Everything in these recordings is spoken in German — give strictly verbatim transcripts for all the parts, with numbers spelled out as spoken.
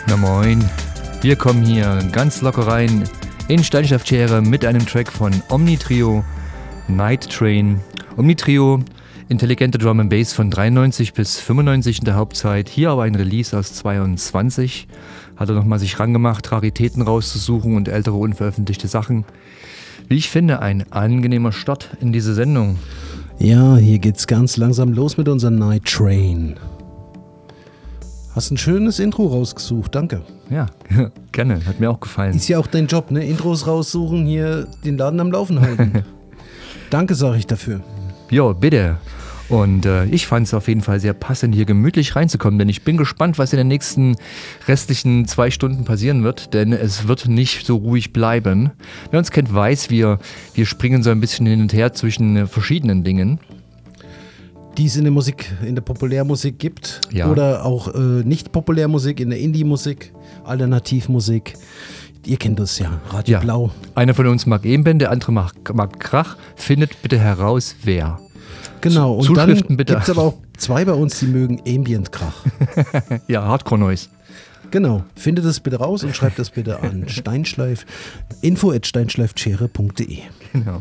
Na moin, wir kommen hier ganz locker rein in Steinschlafchere mit einem Track von Omnitrio, Night Train. Omnitrio, intelligente Drum and Bass von dreiundneunzig bis fünfundneunzig in der Hauptzeit. Hier aber ein Release aus zweiundzwanzig. Hat er nochmal sich rangemacht, Raritäten rauszusuchen und ältere unveröffentlichte Sachen. Wie ich finde, ein angenehmer Start in diese Sendung. Ja, hier geht's ganz langsam los mit unserem Night Train. Hast ein schönes Intro rausgesucht, danke. Ja, gerne, hat mir auch gefallen. Ist ja auch dein Job, ne? Intros raussuchen, hier den Laden am Laufen halten. Danke, sage ich dafür. Jo, bitte. Und äh, ich fand es auf jeden Fall sehr passend, hier gemütlich reinzukommen, denn ich bin gespannt, was in den nächsten restlichen zwei Stunden passieren wird, denn es wird nicht so ruhig bleiben. Wer uns kennt, weiß, wir, wir springen so ein bisschen hin und her zwischen äh, verschiedenen Dingen. Die es in der Musik, in der Populärmusik gibt, ja. Oder auch äh, nicht Populärmusik, in der Indie-Musik, Alternativmusik. Ihr kennt das ja, Radio ja. Blau. Einer von uns mag Ebenband, der andere mag, mag Krach. Findet bitte heraus, wer. Genau, und Zuschriften dann gibt es aber auch zwei bei uns, die mögen Ambient-Krach. Ja, Hardcore-Noise. Genau, findet das bitte raus und schreibt das bitte an Steinschleif, info at steinschleifchere punkt de. Genau.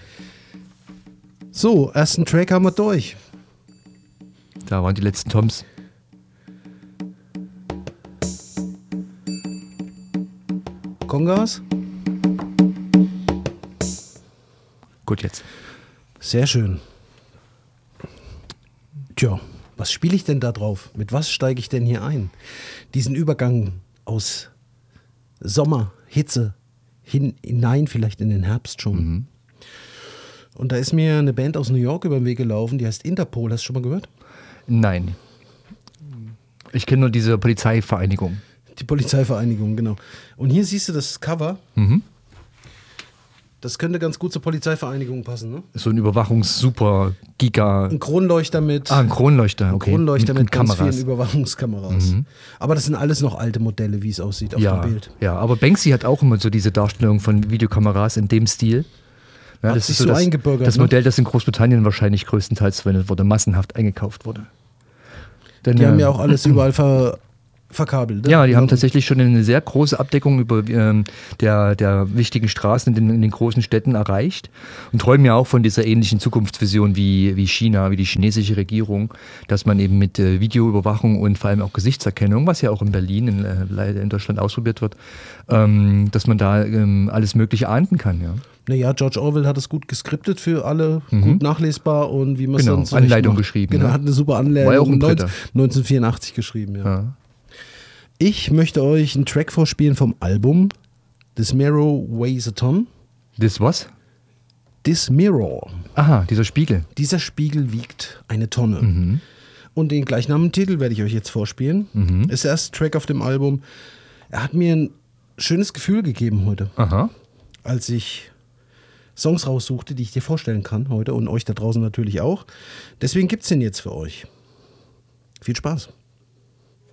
So, ersten Track haben wir durch. Da waren die letzten Toms. Kongas? Gut, jetzt. Sehr schön. Tja, was spiele ich denn da drauf? Mit was steige ich denn hier ein? Diesen Übergang aus Sommer, Hitze hin, hinein vielleicht in den Herbst schon. Mhm. Und da ist mir eine Band aus New York über den Weg gelaufen, die heißt Interpol. Hast du schon mal gehört? Nein. Ich kenne nur diese Polizeivereinigung. Die Polizeivereinigung, genau. Und hier siehst du das Cover. Mhm. Das könnte ganz gut zur Polizeivereinigung passen, ne? So ein Überwachungs-Super-Giga... Ein Kronleuchter mit... Ah, ein Kronleuchter, okay. Ein Kronleuchter mit, mit ganz Kameras. vielen Überwachungskameras. Mhm. Aber das sind alles noch alte Modelle, wie es aussieht auf ja, dem Bild. Ja, aber Banksy hat auch immer so diese Darstellung von Videokameras in dem Stil. Ja, hat das sich ist so so das, eingebürgert. Das ne? Modell, das in Großbritannien wahrscheinlich größtenteils verwendet wurde, massenhaft eingekauft wurde. Denn, die äh, haben ja auch alles überall ver, verkabelt. Ne? Ja, die haben tatsächlich schon eine sehr große Abdeckung über ähm, der, der wichtigen Straßen in den, in den großen Städten erreicht und träumen ja auch von dieser ähnlichen Zukunftsvision wie, wie China, wie die chinesische Regierung, dass man eben mit äh, Videoüberwachung und vor allem auch Gesichtserkennung, was ja auch in Berlin, in, äh, leider in Deutschland ausprobiert wird, ähm, dass man da ähm, alles Mögliche ahnden kann, ja. Naja, George Orwell hat es gut geskriptet für alle, mhm. gut nachlesbar und wie man es genau, dann so Anleitung geschrieben. Genau, ne? hat eine super Anleitung. War ja auch ein Britte. neunzehnhundertvierundachtzig geschrieben, ja. ja. Ich möchte euch einen Track vorspielen vom Album This Mirror Weighs a Ton. This was? This Mirror. Aha, dieser Spiegel. Dieser Spiegel wiegt eine Tonne. Mhm. Und den gleichnamigen Titel werde ich euch jetzt vorspielen. Mhm. Ist der erste Track auf dem Album. Er hat mir ein schönes Gefühl gegeben heute. Aha. Als ich Songs raussuchte, die ich dir vorstellen kann heute und euch da draußen natürlich auch. Deswegen gibt es den jetzt für euch. Viel Spaß.